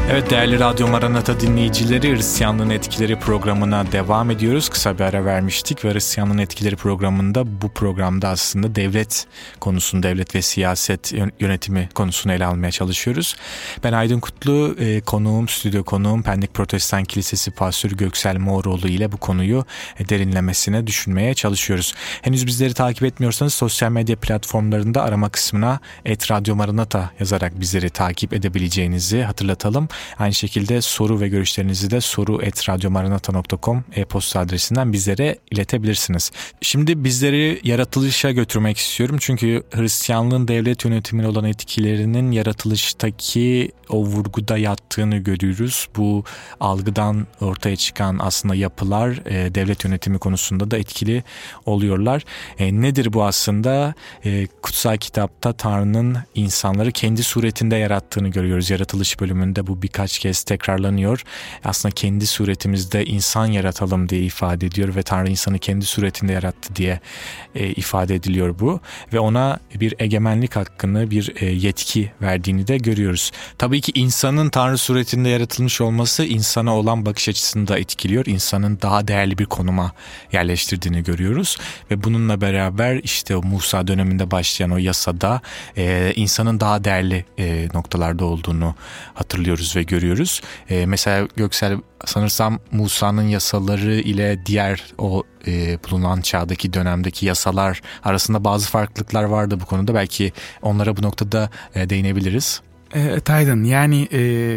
Evet, değerli Radyo Maranata dinleyicileri, Hristiyanlığın Etkileri programına devam ediyoruz. Kısa bir ara vermiştik ve Hristiyanlığın Etkileri programında, bu programda aslında devlet konusunu, devlet ve siyaset yönetimi konusunu ele almaya çalışıyoruz. Ben Aydın Kutlu, stüdyo konuğum Pendik Protestan Kilisesi Pastörü Göksel Moğroğlu ile bu konuyu derinlemesine düşünmeye çalışıyoruz. Henüz bizleri takip etmiyorsanız sosyal medya platformlarında arama kısmına @Radyo Maranata yazarak bizleri takip edebileceğinizi hatırlatalım. Aynı şekilde soru ve görüşlerinizi de soru@radyomaranata.com e-posta adresinden bizlere iletebilirsiniz. Şimdi bizleri yaratılışa götürmek istiyorum. Çünkü Hristiyanlığın devlet yönetimine olan etkilerinin yaratılıştaki o vurguda yattığını görüyoruz. Bu algıdan ortaya çıkan aslında yapılar devlet yönetimi konusunda da etkili oluyorlar. Nedir bu aslında? Kutsal kitapta Tanrı'nın insanları kendi suretinde yarattığını görüyoruz. Yaratılış bölümünde bu birkaç kez tekrarlanıyor. Aslında kendi suretimizde insan yaratalım diye ifade ediyor ve Tanrı insanı kendi suretinde yarattı diye ifade ediliyor bu. Ve ona bir egemenlik hakkını, bir yetki verdiğini de görüyoruz. Tabii ki insanın Tanrı suretinde yaratılmış olması insana olan bakış açısını da etkiliyor. İnsanın daha değerli bir konuma yerleştirdiğini görüyoruz. Ve bununla beraber işte o Musa döneminde başlayan o yasada insanın daha değerli noktalarda olduğunu hatırlıyoruz ve görüyoruz. Mesela Göksel, sanırsam Musa'nın yasaları ile diğer o bulunan çağdaki dönemdeki yasalar arasında bazı farklılıklar vardı bu konuda. Belki onlara bu noktada değinebiliriz. Evet Aydın, yani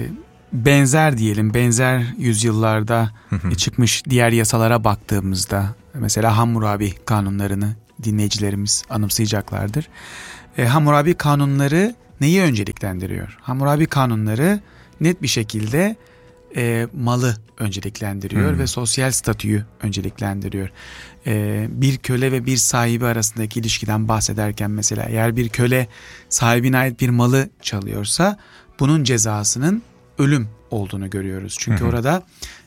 benzer yüzyıllarda çıkmış diğer yasalara baktığımızda mesela Hammurabi kanunlarını dinleyicilerimiz anımsayacaklardır. Hammurabi kanunları neyi önceliklendiriyor? Hammurabi kanunları net bir şekilde malı önceliklendiriyor ve sosyal statüyü önceliklendiriyor. Bir köle ve bir sahibi arasındaki ilişkiden bahsederken mesela eğer bir köle sahibine ait bir malı çalıyorsa bunun cezasının ölüm olduğunu görüyoruz. Çünkü orada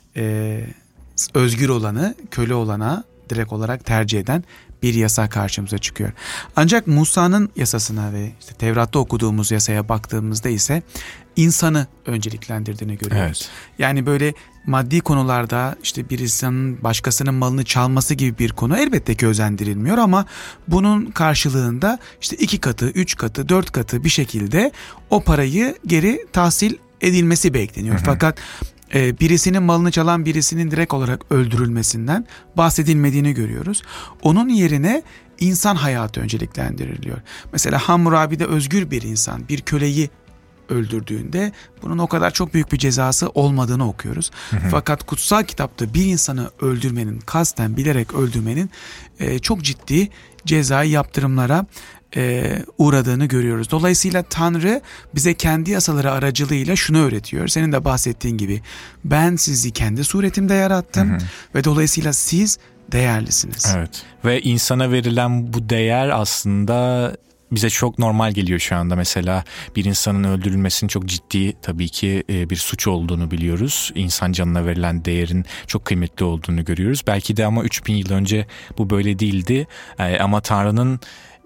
özgür olanı köle olana direkt olarak tercih eden bir yasa karşımıza çıkıyor. Ancak Musa'nın yasasına ve işte Tevrat'ta okuduğumuz yasaya baktığımızda ise insanı önceliklendirdiğini görüyoruz. Evet. Yani böyle maddi konularda işte bir insanın başkasının malını çalması gibi bir konu elbette ki özendirilmiyor ama bunun karşılığında işte 2 katı, 3 katı, 4 katı bir şekilde o parayı geri tahsil edilmesi bekleniyor. Fakat birisinin malını çalan birisinin direkt olarak öldürülmesinden bahsedilmediğini görüyoruz. Onun yerine insan hayatı önceliklendiriliyor. Mesela Hammurabi'de özgür bir insan bir köleyi öldürdüğünde bunun o kadar çok büyük bir cezası olmadığını okuyoruz. Fakat kutsal kitapta bir insanı öldürmenin, kasten bilerek öldürmenin çok ciddi cezai yaptırımlara uğradığını görüyoruz. Dolayısıyla Tanrı bize kendi yasaları aracılığıyla şunu öğretiyor. Senin de bahsettiğin gibi ben sizi kendi suretimde yarattım ve dolayısıyla siz değerlisiniz. Evet. Ve insana verilen bu değer aslında bize çok normal geliyor şu anda. Mesela bir insanın öldürülmesinin çok ciddi tabii ki bir suç olduğunu biliyoruz. İnsan canına verilen değerin çok kıymetli olduğunu görüyoruz. Belki de ama 3000 yıl önce bu böyle değildi. Ama Tanrı'nın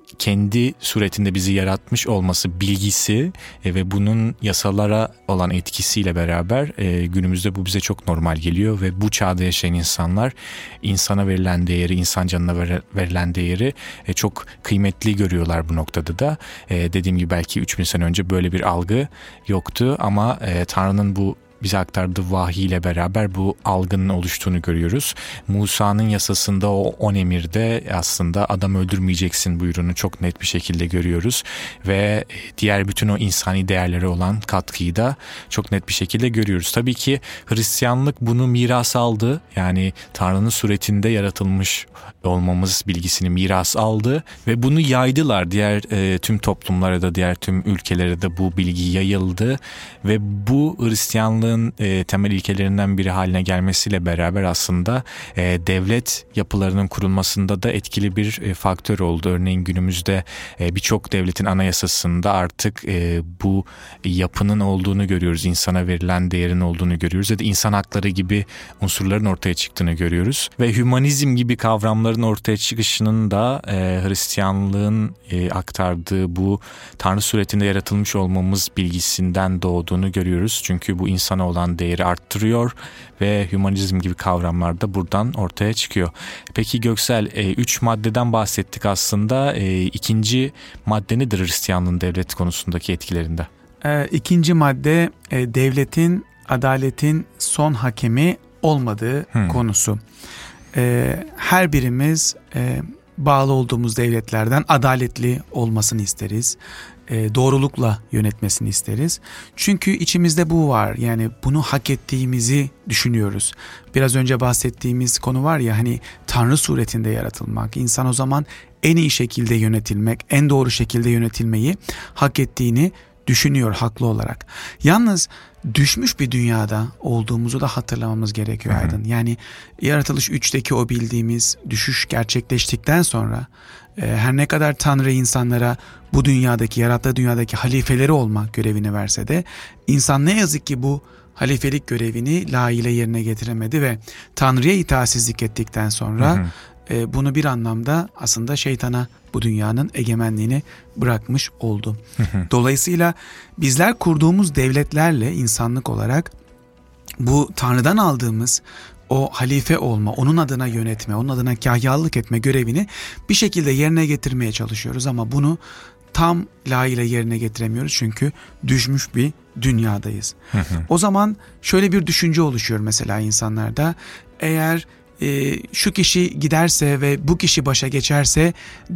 kendi suretinde bizi yaratmış olması bilgisi ve bunun yasalara olan etkisiyle beraber günümüzde bu bize çok normal geliyor ve bu çağda yaşayan insanlar insana verilen değeri, insan canına verilen değeri çok kıymetli görüyorlar bu noktada da. Dediğim gibi belki 3000 sene önce böyle bir algı yoktu ama Tanrı'nın bu bize aktardığı vahiy ile beraber bu algının oluştuğunu görüyoruz. Musa'nın yasasında o 10 emirde aslında adam öldürmeyeceksin buyruğunu çok net bir şekilde görüyoruz. Ve diğer bütün o insani değerlere olan katkıyı da çok net bir şekilde görüyoruz. Tabii ki Hristiyanlık bunu miras aldı. Yani Tanrı'nın suretinde yaratılmış olmamız bilgisini miras aldı ve bunu yaydılar. Diğer tüm toplumlara da diğer tüm ülkelere de bu bilgi yayıldı ve bu Hristiyanlığı Hristiyanlığın temel ilkelerinden biri haline gelmesiyle beraber aslında devlet yapılarının kurulmasında da etkili bir faktör oldu. Örneğin günümüzde birçok devletin anayasasında artık bu yapının olduğunu görüyoruz. İnsana verilen değerin olduğunu görüyoruz ya da insan hakları gibi unsurların ortaya çıktığını görüyoruz. Ve hümanizm gibi kavramların ortaya çıkışının da Hristiyanlığın aktardığı bu Tanrı suretinde yaratılmış olmamız bilgisinden doğduğunu görüyoruz. Çünkü bu insana olan değeri arttırıyor ve hümanizm gibi kavramlar da buradan ortaya çıkıyor. Peki Göksel, 3 maddeden bahsettik aslında. İkinci madde nedir Hristiyanlığın devlet konusundaki etkilerinde? İkinci madde devletin, adaletin son hakemi olmadığı konusu. Her birimiz bağlı olduğumuz devletlerden adaletli olmasını isteriz. Doğrulukla yönetmesini isteriz. Çünkü içimizde bu var. Yani bunu hak ettiğimizi düşünüyoruz. Biraz önce bahsettiğimiz konu var ya, hani Tanrı suretinde yaratılmak. İnsan o zaman en iyi şekilde yönetilmek, en doğru şekilde yönetilmeyi hak ettiğini düşünüyor haklı olarak. Yalnız düşmüş bir dünyada olduğumuzu da hatırlamamız gerekiyor Aydın. Yani Yaratılış 3'teki o bildiğimiz düşüş gerçekleştikten sonra her ne kadar Tanrı insanlara bu dünyadaki, yarattığı dünyadaki halifeleri olmak görevini verse de insan ne yazık ki bu halifelik görevini layığıyla yerine getiremedi ve Tanrı'ya itaatsizlik ettikten sonra bunu bir anlamda aslında şeytana bu dünyanın egemenliğini bırakmış oldu. Dolayısıyla bizler kurduğumuz devletlerle insanlık olarak bu Tanrı'dan aldığımız o halife olma, onun adına yönetme, onun adına kahyalık etme görevini bir şekilde yerine getirmeye çalışıyoruz ama bunu tam layığıyla yerine getiremiyoruz çünkü düşmüş bir dünyadayız. O zaman şöyle bir düşünce oluşuyor mesela insanlarda: eğer şu kişi giderse ve bu kişi başa geçerse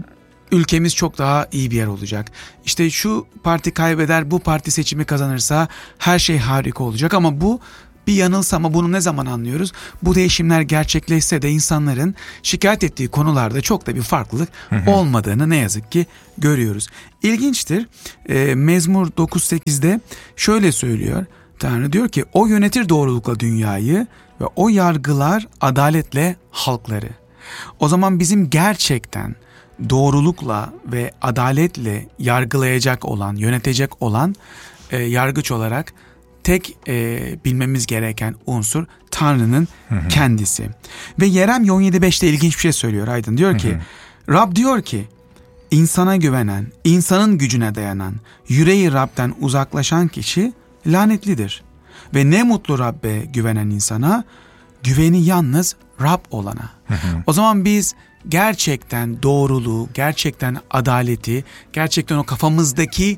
ülkemiz çok daha iyi bir yer olacak. İşte şu parti kaybeder, bu parti seçimi kazanırsa her şey harika olacak. Ama bu bir yanılsama. Bunu ne zaman anlıyoruz? Bu değişimler gerçekleşse de insanların şikayet ettiği konularda çok da bir farklılık olmadığını ne yazık ki görüyoruz. İlginçtir. Mezmur 9.8'de şöyle söylüyor. Tanrı diyor ki o yönetir doğrulukla dünyayı ve o yargılar adaletle halkları. O zaman bizim gerçekten doğrulukla ve adaletle yargılayacak olan, yönetecek olan yargıç olarak tek bilmemiz gereken unsur Tanrı'nın kendisi. Ve Yeremye 17.5'te ilginç bir şey söylüyor Aydın. Diyor ki Rab diyor ki insana güvenen, insanın gücüne dayanan, yüreği Rab'den uzaklaşan kişi lanetlidir. Ve ne mutlu Rab'be güvenen insana, güveni yalnız Rab olana. O zaman biz gerçekten doğruluğu, gerçekten adaleti, gerçekten o kafamızdaki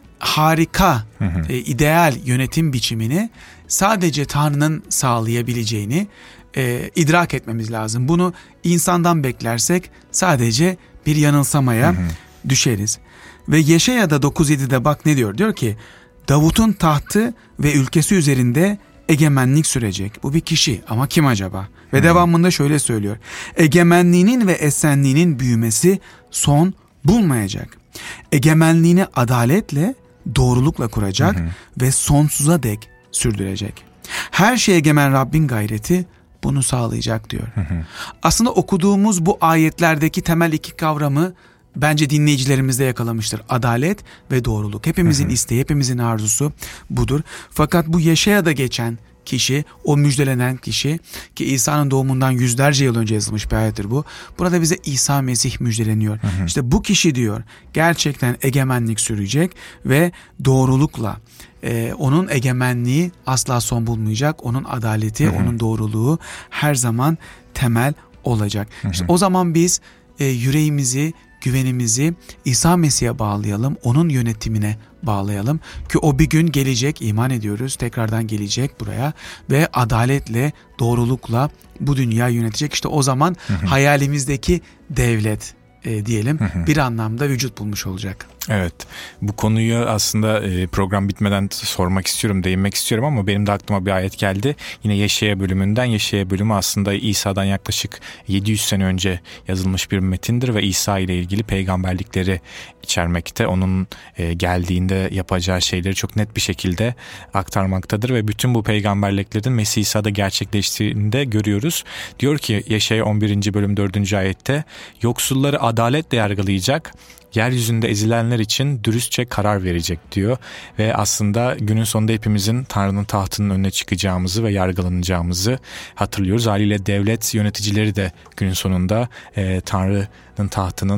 harika, ideal yönetim biçimini sadece Tanrı'nın sağlayabileceğini idrak etmemiz lazım. Bunu insandan beklersek sadece bir yanılsamaya düşeriz. Ve Yeşaya'da 9.7'de bak ne diyor? Diyor ki Davut'un tahtı ve ülkesi üzerinde egemenlik sürecek. Bu bir kişi ama kim acaba? Ve devamında şöyle söylüyor. Egemenliğinin ve esenliğinin büyümesi son bulmayacak. Egemenliğini adaletle, doğrulukla kuracak ve sonsuza dek sürdürecek. Her şeye egemen Rabbin gayreti bunu sağlayacak diyor. Aslında okuduğumuz bu ayetlerdeki temel iki kavramı bence dinleyicilerimiz de yakalamıştır. Adalet ve doğruluk. Hepimizin isteği, hepimizin arzusu budur. Fakat bu Yeşaya'da geçen kişi, o müjdelenen kişi ki İsa'nın doğumundan yüzlerce yıl önce yazılmış bir ayettir bu. Burada bize İsa Mesih müjdeleniyor. İşte bu kişi diyor gerçekten egemenlik sürecek ve doğrulukla onun egemenliği asla son bulmayacak. Onun adaleti, onun doğruluğu her zaman temel olacak. İşte o zaman biz yüreğimizi, güvenimizi İsa Mesih'e bağlayalım, onun yönetimine bağlayalım ki o bir gün gelecek, iman ediyoruz, tekrardan gelecek buraya ve adaletle, doğrulukla bu dünyayı yönetecek. İşte o zaman hayalimizdeki devlet diyelim bir anlamda vücut bulmuş olacak. Evet, bu konuyu aslında program bitmeden sormak istiyorum, değinmek istiyorum ama benim de aklıma bir ayet geldi. Yine Yeşaya bölümünden. Yeşaya bölümü aslında İsa'dan yaklaşık 700 sene önce yazılmış bir metindir ve İsa ile ilgili peygamberlikleri içermekte. Onun geldiğinde yapacağı şeyleri çok net bir şekilde aktarmaktadır ve bütün bu peygamberliklerin Mesih İsa'da gerçekleştiğini de görüyoruz. Diyor ki Yeşaya 11. bölüm 4. ayette, yoksulları adaletle yargılayacak, yeryüzünde ezilenler için dürüstçe karar verecek diyor. Ve aslında günün sonunda hepimizin Tanrı'nın tahtının önüne çıkacağımızı ve yargılanacağımızı hatırlıyoruz. Haliyle devlet yöneticileri de günün sonunda Tanrı'nın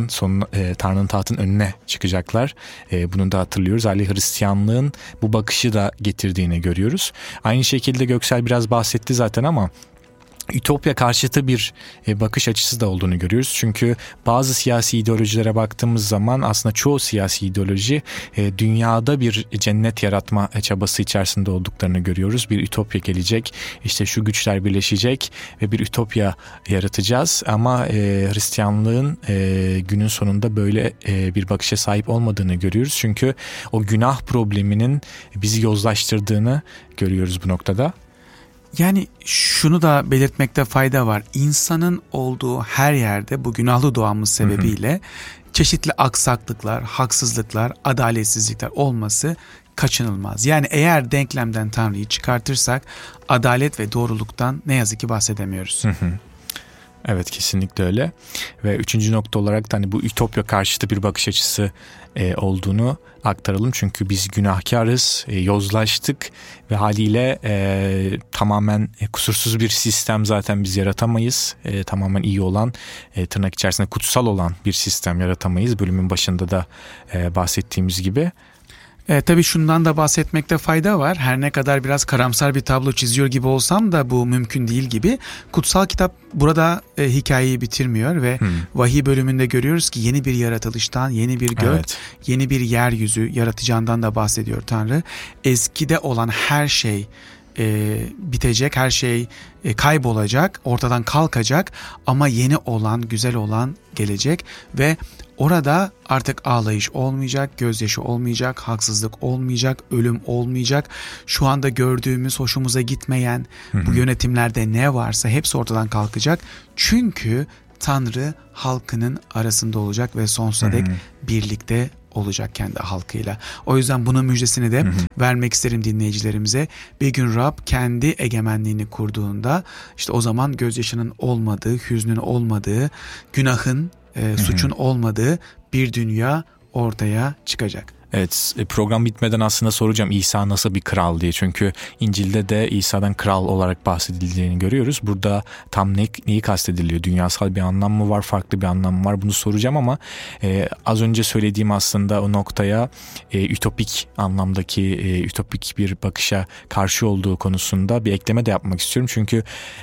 tahtının önüne çıkacaklar. Bunu da hatırlıyoruz. Haliyle Hristiyanlığın bu bakışı da getirdiğini görüyoruz. Aynı şekilde Göksel biraz bahsetti zaten ama Ütopya karşıtı bir bakış açısı da olduğunu görüyoruz. Çünkü bazı siyasi ideolojilere baktığımız zaman aslında çoğu siyasi ideoloji dünyada bir cennet yaratma çabası içerisinde olduklarını görüyoruz. Bir ütopya gelecek, işte şu güçler birleşecek ve bir ütopya yaratacağız. Ama Hristiyanlığın günün sonunda böyle bir bakışa sahip olmadığını görüyoruz. Çünkü o günah probleminin bizi yozlaştırdığını görüyoruz bu noktada. Yani şunu da belirtmekte fayda var. İnsanın olduğu her yerde bu günahlı doğamız sebebiyle çeşitli aksaklıklar, haksızlıklar, adaletsizlikler olması kaçınılmaz. Yani eğer denklemden Tanrı'yı çıkartırsak adalet ve doğruluktan ne yazık ki bahsedemiyoruz. Evet, kesinlikle öyle. Ve üçüncü nokta olarak da hani bu ütopya karşıtı bir bakış açısı olduğunu aktaralım. Çünkü biz günahkarız, yozlaştık ve haliyle tamamen kusursuz bir sistem zaten biz yaratamayız. Tamamen iyi olan, tırnak içerisinde kutsal olan bir sistem yaratamayız. Bölümün başında da bahsettiğimiz gibi. Tabii şundan da bahsetmekte fayda var. Her ne kadar biraz karamsar bir tablo çiziyor gibi olsam da bu mümkün değil gibi. Kutsal kitap burada hikayeyi bitirmiyor ve vahiy bölümünde görüyoruz ki yeni bir yaratılıştan, yeni bir gök, yeni bir yeryüzü yaratacağından da bahsediyor Tanrı. Eskide olan her şey bitecek, her şey kaybolacak, ortadan kalkacak ama yeni olan, güzel olan gelecek ve orada artık ağlayış olmayacak, gözyaşı olmayacak, haksızlık olmayacak, ölüm olmayacak. Şu anda gördüğümüz, hoşumuza gitmeyen bu yönetimlerde ne varsa hepsi ortadan kalkacak. Çünkü Tanrı halkının arasında olacak ve sonsuza dek birlikte olacak kendi halkıyla. O yüzden bunun müjdesini de vermek isterim dinleyicilerimize. Bir gün Rab kendi egemenliğini kurduğunda işte o zaman gözyaşının olmadığı, hüznün olmadığı, günahın, suçun olmadığı bir dünya ortaya çıkacak. Evet, program bitmeden aslında soracağım İsa nasıl bir kral diye. Çünkü İncil'de de İsa'dan kral olarak bahsedildiğini görüyoruz. Burada tam neyi kastediliyor? Dünyasal bir anlam mı var? Farklı bir anlam mı var? Bunu soracağım ama az önce söylediğim aslında o noktaya ütopik anlamdaki ütopik bir bakışa karşı olduğu konusunda bir ekleme de yapmak istiyorum. Çünkü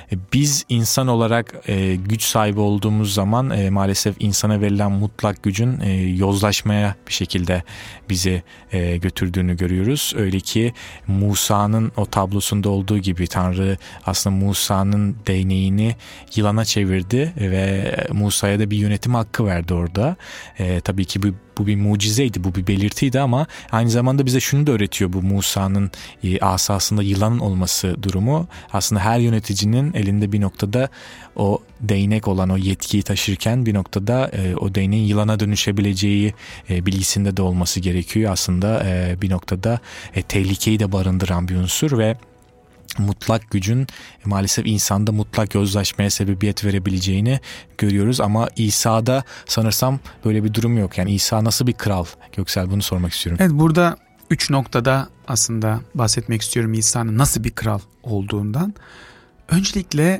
biz insan olarak güç sahibi olduğumuz zaman maalesef insana verilen mutlak gücün yozlaşmaya bir şekilde bizi götürdüğünü görüyoruz. Öyle ki Musa'nın o tablosunda olduğu gibi Tanrı aslında Musa'nın değneğini yılana çevirdi ve Musa'ya da bir yönetim hakkı verdi orada. Tabii ki bu bir mucizeydi, bu bir belirtiydi ama aynı zamanda bize şunu da öğretiyor bu Musa'nın asasında yılanın olması durumu. Aslında her yöneticinin elinde bir noktada o değnek olan o yetkiyi taşırken bir noktada o değneğin yılana dönüşebileceği bilgisinde de olması gerekiyor. Aslında bir noktada tehlikeyi de barındıran bir unsur ve mutlak gücün maalesef insanda mutlak yozlaşmaya sebebiyet verebileceğini görüyoruz ama İsa'da sanırsam böyle bir durum yok. Yani İsa nasıl bir kral? Göksel, bunu sormak istiyorum. Evet, burada 3 noktada aslında bahsetmek istiyorum İsa'nın nasıl bir kral olduğundan. Öncelikle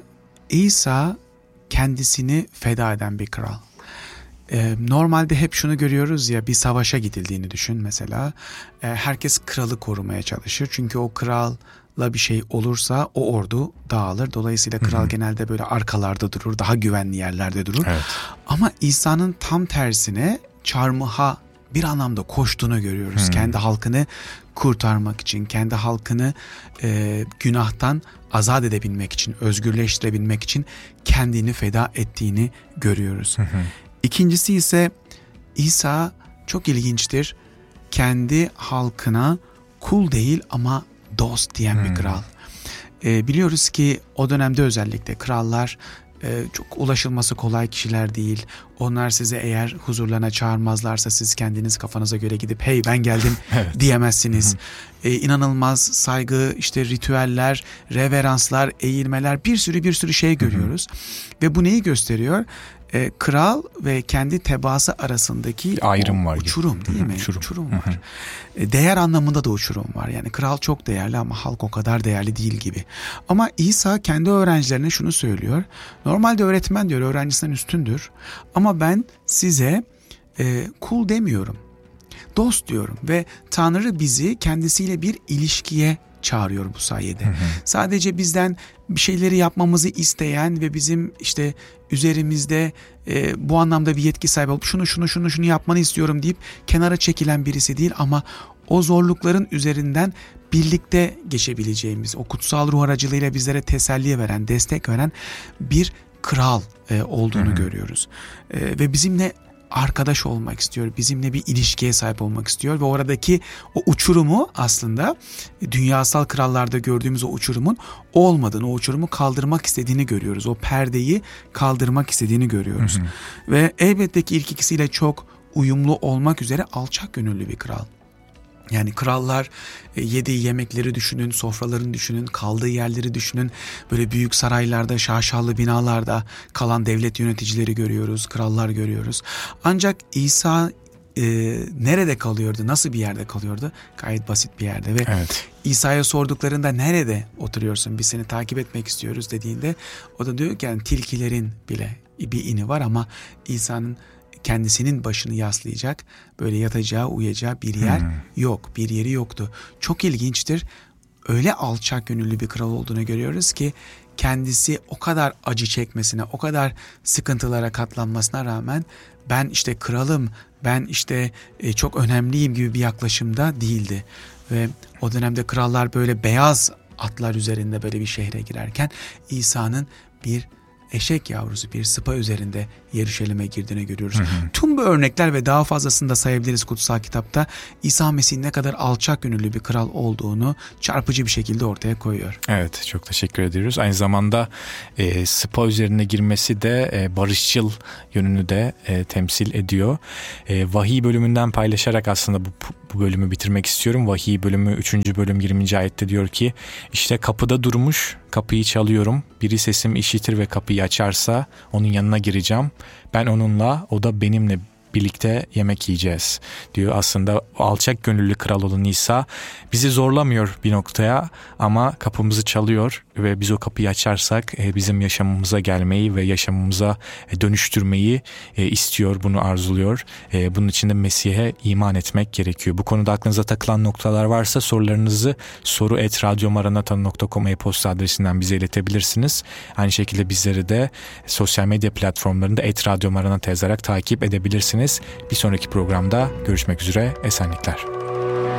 İsa kendisini feda eden bir kral. Normalde hep şunu görüyoruz ya, bir savaşa gidildiğini düşün mesela. Herkes kralı korumaya çalışır çünkü o kralla bir şey olursa o ordu dağılır. Dolayısıyla kral genelde böyle arkalarda durur, daha güvenli yerlerde durur. Evet. Ama İsa'nın tam tersine çarmıha bir anlamda koştuğunu görüyoruz. Kendi halkını kurtarmak için, kendi halkını günahtan azat edebilmek için, özgürleştirebilmek için kendini feda ettiğini görüyoruz. İkincisi ise İsa çok ilginçtir. Kendi halkına kul değil ama dost diyen bir kral. Biliyoruz ki o dönemde özellikle krallar çok ulaşılması kolay kişiler değil. Onlar size eğer huzurlarına çağırmazlarsa siz kendiniz kafanıza göre gidip hey ben geldim evet. diyemezsiniz. İnanılmaz saygı, işte ritüeller, reveranslar, eğilmeler, bir sürü şey görüyoruz. Ve bu neyi gösteriyor? Kral ve kendi tebaası arasındaki ayrım var. Uçurum değil mi? Uçurum var. Değer anlamında da uçurum var. Yani kral çok değerli ama halk o kadar değerli değil gibi. Ama İsa kendi öğrencilerine şunu söylüyor. Normalde öğretmen diyor öğrencisinden üstündür. Ama ben size kul demiyorum. Dost diyorum ve Tanrı bizi kendisiyle bir ilişkiye çağırıyor bu sayede. Sadece bizden bir şeyleri yapmamızı isteyen ve bizim işte üzerimizde bu anlamda bir yetki sahibi olup şunu yapmanı istiyorum deyip kenara çekilen birisi değil ama o zorlukların üzerinden birlikte geçebileceğimiz, o kutsal ruh aracılığıyla bizlere teselli veren, destek veren bir kral olduğunu görüyoruz. Ve bizimle arkadaş olmak istiyor, bizimle bir ilişkiye sahip olmak istiyor ve oradaki o uçurumu aslında dünyasal krallarda gördüğümüz o uçurumun olmadığını, o uçurumu kaldırmak istediğini görüyoruz. O perdeyi kaldırmak istediğini görüyoruz. Ve elbette ki ilk ikisiyle çok uyumlu olmak üzere alçak gönüllü bir kral. Yani krallar yediği yemekleri düşünün, sofralarını düşünün, kaldığı yerleri düşünün. Böyle büyük saraylarda, şaşalı binalarda kalan devlet yöneticileri görüyoruz, krallar görüyoruz. Ancak İsa nerede kalıyordu, nasıl bir yerde kalıyordu? Gayet basit bir yerde ve evet. İsa'ya sorduklarında nerede oturuyorsun, biz seni takip etmek istiyoruz dediğinde o da diyor ki yani tilkilerin bile bir ini var ama İsa'nın kendisinin başını yaslayacak, böyle yatacağı, uyuyacağı bir yer yok, bir yeri yoktu. Çok ilginçtir. Öyle alçak gönüllü bir kral olduğunu görüyoruz ki kendisi o kadar acı çekmesine, o kadar sıkıntılara katlanmasına rağmen ben işte kralım, ben işte çok önemliyim gibi bir yaklaşımda değildi. Ve o dönemde krallar böyle beyaz atlar üzerinde böyle bir şehre girerken İsa'nın bir eşek yavrusu, bir sıpa üzerinde Yeruşalim'e girdiğini görüyoruz. Tüm bu örnekler ve daha fazlasını da sayabiliriz kutsal kitapta. İsa Mesih'in ne kadar alçak gönüllü bir kral olduğunu çarpıcı bir şekilde ortaya koyuyor. Evet, çok teşekkür ediyoruz. Aynı zamanda sıpa üzerine girmesi de barışçıl yönünü de temsil ediyor. Vahiy bölümünden paylaşarak aslında bu bölümü bitirmek istiyorum. Vahiy bölümü 3. bölüm 20. ayette diyor ki işte kapıda durmuş, kapıyı çalıyorum. Biri sesimi işitir ve kapıyı açarsa onun yanına gireceğim. Ben onunla, o da benimle birlikte yemek yiyeceğiz diyor. Aslında alçak gönüllü kral olan İsa bizi zorlamıyor bir noktaya ama kapımızı çalıyor ve biz o kapıyı açarsak bizim yaşamımıza gelmeyi ve yaşamımıza dönüştürmeyi istiyor, bunu arzuluyor. Bunun için de Mesih'e iman etmek gerekiyor. Bu konuda aklınıza takılan noktalar varsa sorularınızı soru@radyomaranatha.com e-posta adresinden bize iletebilirsiniz. Aynı şekilde bizleri de sosyal medya platformlarında @radyomaranatha yazarak takip edebilirsiniz. Bir sonraki programda görüşmek üzere. Esenlikler.